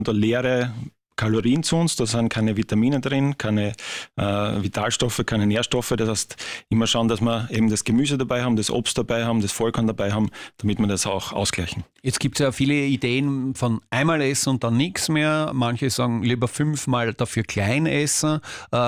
da leere Kalorien zu uns, da sind keine Vitamine drin, keine Vitalstoffe, keine Nährstoffe. Das heißt, immer schauen, dass wir eben das Gemüse dabei haben, das Obst dabei haben, das Vollkorn dabei haben, damit wir das auch ausgleichen. Jetzt gibt es ja viele Ideen von einmal essen und dann nichts mehr. Manche sagen lieber 5-mal dafür klein essen.